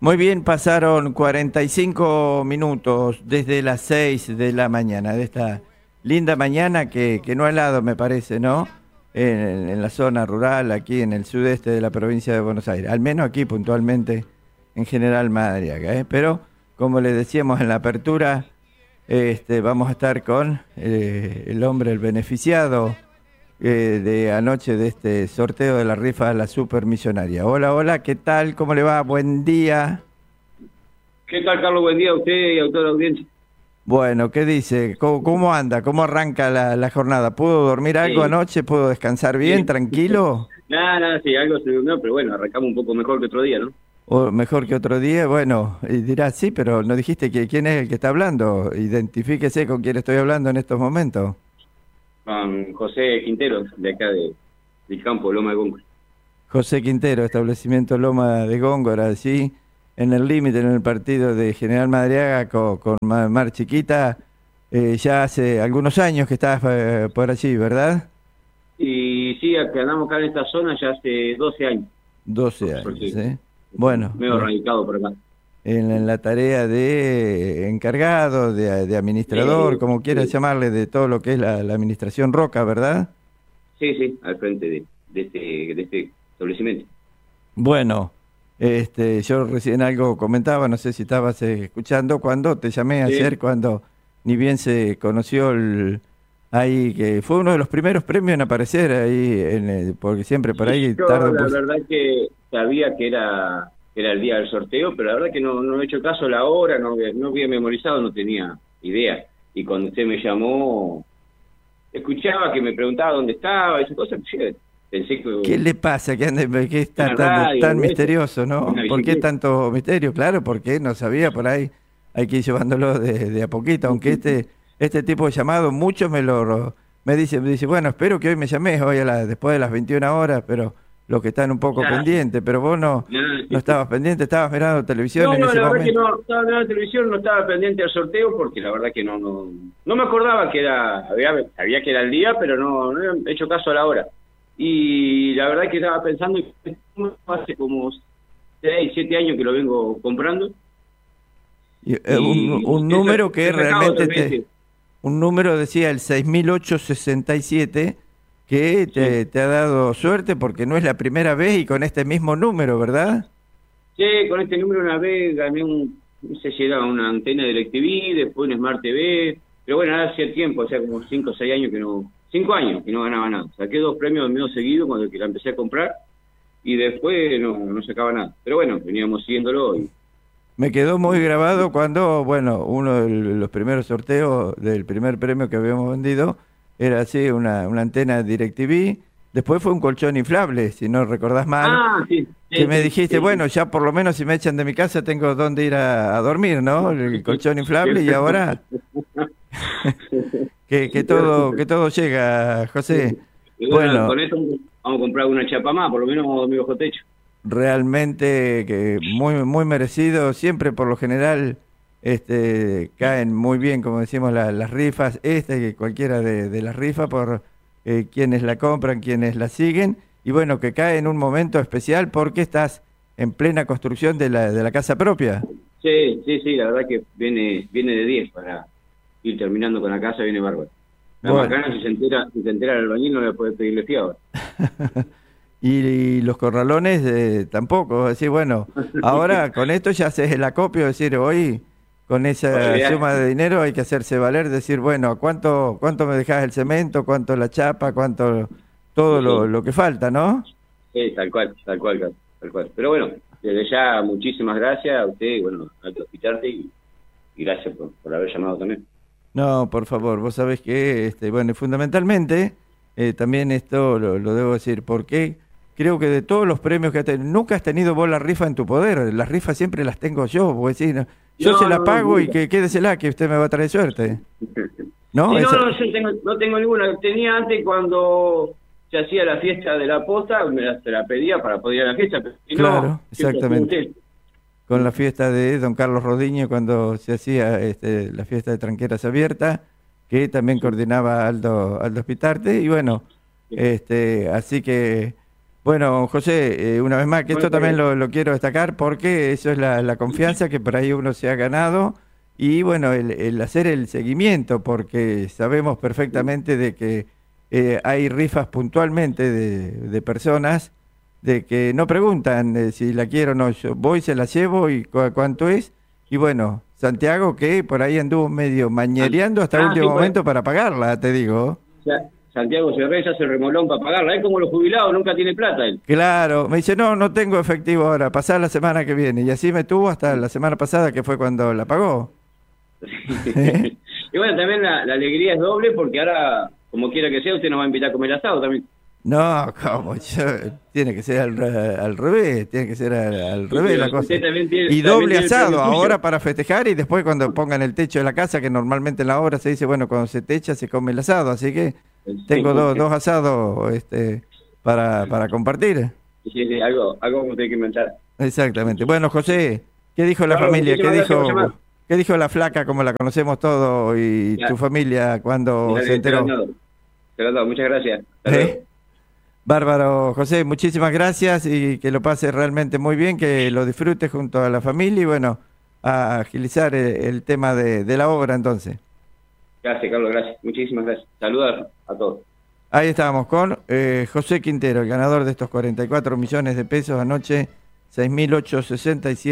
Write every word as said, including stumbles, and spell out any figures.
Muy bien, pasaron cuarenta y cinco minutos desde las seis de la mañana, de esta linda mañana que, que no ha helado, me parece, ¿no? En, en la zona rural, aquí en el sudeste de la provincia de Buenos Aires, al menos aquí puntualmente en General Madariaga, ¿eh? Pero, como les decíamos en la apertura, este, vamos a estar con eh, el hombre, el beneficiado eh, de anoche de este sorteo de la rifa de la Supermillonaria. Hola, hola, ¿qué tal? ¿Cómo le va? Buen día. ¿Qué tal, Carlos? Buen día a usted y a toda la audiencia. Bueno, ¿qué dice? ¿Cómo, cómo anda? ¿Cómo arranca la, la jornada? ¿Pudo dormir algo Sí. anoche? ¿Pudo descansar bien, Sí. tranquilo? Nada, nada, sí, algo se durmió, pero bueno, arrancamos un poco mejor que otro día, ¿no? ¿O mejor que otro día? Bueno, y dirás, sí, pero no dijiste que quién es el que está hablando. Identifíquese con quién estoy hablando en estos momentos. Con José Quintero, de acá de, del campo de Loma de Góngora. José Quintero, establecimiento Loma de Góngora, ¿sí? En el límite, en el partido de General Madariaga con, con Mar, Mar Chiquita, eh, ya hace algunos años que estás eh, por allí, ¿verdad? Y sí, acá andamos acá en esta zona ya hace doce años. doce años, ¿eh? Bueno, Medio radicado por acá. en, en la tarea de encargado, de, de administrador, Sí, como quieras sí. llamarle, de todo lo que es la, la administración Roca, ¿verdad? Sí, sí, al frente de, de, este, de este establecimiento. Bueno, este, yo recién algo comentaba, no sé si estabas eh, escuchando, cuando te llamé Sí. ayer, cuando ni bien se conoció el, ahí, que fue uno de los primeros premios en aparecer ahí, en el- porque siempre por ahí Yo tarda un la poco. verdad que sabía que era, que era el día del sorteo, pero la verdad que no, no he hecho caso a la hora, no, había- no había memorizado, no tenía idea. Y cuando usted me llamó, escuchaba que me preguntaba dónde estaba, esas cosas, pues, pensé que ¿Qué le pasa? ¿Qué, anda, qué está una tan, radio, tan algo de eso, misterioso, no? una ¿Por qué bicicleta. tanto misterio? Claro, porque no sabía por ahí. Hay que ir llevándolo de, de a poquito, aunque este este tipo de llamado, muchos me lo me dicen, me dice, bueno, espero que hoy me llames, hoy a la, después de las veintiuna horas, pero los que están un poco Ya, pendientes, pero vos no, ya, no sí, sí. estabas pendiente, estabas mirando televisión No, en no, ese la verdad que momento. no, estaba en la televisión, no estaba pendiente del sorteo porque la verdad que no, no, no me acordaba que era, había, sabía que era el día, pero no, no había hecho caso a la hora. Y la verdad que estaba pensando, hace como seis, siete años que lo vengo comprando. Y, eh, un, Y un he, número que he sacado realmente también, te, sí. un número decía el seis mil ochocientos sesenta y siete, que te, Sí, te ha dado suerte porque no es la primera vez y con este mismo número, ¿verdad? sí, con este número una vez gané un, no sé si era una antena de DirecTV, después un Smart T V, pero bueno, hace tiempo, o sea, como cinco o seis años que no, cinco años que no ganaba nada. Saqué dos premios medio seguidos cuando que la empecé a comprar y después no, no sacaba nada. Pero bueno, veníamos siguiéndolo y Me quedó muy grabado cuando, bueno, uno de los primeros sorteos del primer premio que habíamos vendido era así, una, una antena DirecTV, después fue un colchón inflable, si no recordás mal, ah, sí, que sí, me sí, dijiste, sí, sí. bueno, ya por lo menos si me echan de mi casa tengo dónde ir a, a dormir, ¿no? El colchón inflable y ahora que, que todo que todo llega, José. Y bueno, Bueno, con esto vamos a comprar una chapa más, por lo menos vamos a dormir bajo techo. realmente que muy muy merecido, siempre por lo general este caen muy bien, como decimos, la- las rifas, esta y cualquiera de, de las rifas por eh, quienes la compran, quienes la siguen, y bueno, que cae en un momento especial porque estás en plena construcción de la, de la casa propia. Sí, sí, sí, la verdad que viene viene de diez para ir terminando con la casa, viene bárbaro. La Bueno, macana, si se entera, si se entera el albañil, no le puede pedirle fiado. y, y los corralones eh, tampoco, decir, bueno, ahora con esto ya haces el acopio, decir, hoy con esa suma de dinero hay que hacerse valer, decir, bueno, ¿cuánto cuánto me dejas el cemento, cuánto la chapa, cuánto todo lo, Sí, lo que falta, ¿no? sí, tal cual, tal cual, Carlos, tal cual. Pero bueno, desde ya muchísimas gracias a usted, y bueno, a tu hospitarte y, y gracias por, por haber llamado también. No, por favor, vos sabés que, este, bueno, y fundamentalmente, eh, también esto lo, lo debo decir, porque creo que de todos los premios que has tenido, nunca has tenido vos la rifa en tu poder, las rifas siempre las tengo yo, vos decís, no, yo se No, la no, no, pago y nunca. que quédesela, que usted me va a traer suerte, ¿no? Sí, no, Esa, no, yo tengo, no tengo ninguna. Tenía antes cuando se hacía la fiesta de la posta, me la, se la pedía para poder ir a la fiesta, pero si no, claro, siempre hacía exactamente. usted. Con la fiesta de don Carlos Rodiño, cuando se hacía este, la fiesta de Tranqueras Abiertas, que también Sí, coordinaba Aldo, Aldo Spitarte, y bueno, sí. este, así que Bueno, José, eh, una vez más, que Bueno, esto está también bien. lo, lo quiero destacar porque eso es la, la confianza que por ahí uno se ha ganado y bueno, el, el hacer el seguimiento, porque sabemos perfectamente de que eh, hay rifas puntualmente de, de personas de que no preguntan eh, si la quiero o no, yo voy, se la llevo y cu- cuánto es. Y bueno, Santiago que por ahí anduvo medio Ah, mañereando hasta el ah, sí, último pues. momento para pagarla, te digo. Ya, Santiago se re, se hace el remolón para pagarla. Es como los jubilados, nunca tiene plata él. Claro, me dice, no, no tengo efectivo ahora, pasar la semana que viene. Y así me tuvo hasta la semana pasada, que fue cuando la pagó. Y bueno, también la, la alegría es doble porque ahora, como quiera que sea, usted nos va a invitar a comer asado también. No, como yo, tiene que ser al, re- al revés, tiene que ser al, al Sí, revés pero la cosa. usted también tiene, Y también doble tiene el premio asado, suyo. ahora para festejar y después cuando pongan el techo de la casa, que normalmente en la obra se dice, bueno, cuando se techa se come el asado, así que tengo dos, dos asados este, para, para compartir. Sí, sí, algo, algo como tiene que inventar. Exactamente. Bueno, José, ¿qué dijo la Carlos, familia? ¿Qué muchísimas gracias por llamar. dijo, qué dijo la flaca como la conocemos todos y Ya, tu familia cuando ya se te lo han enteró? dado. Te lo han dado. Muchas gracias. Hasta luego. ¿Eh? Bárbaro, José, muchísimas gracias y que lo pase realmente muy bien, que lo disfrutes junto a la familia y bueno, a agilizar el, el tema de, de la obra entonces. Gracias, Carlos, gracias. Muchísimas gracias. Saludos a todos. Ahí estábamos con eh, José Quintero, el ganador de estos cuarenta y cuatro millones de pesos anoche, seis mil ochocientos sesenta y siete.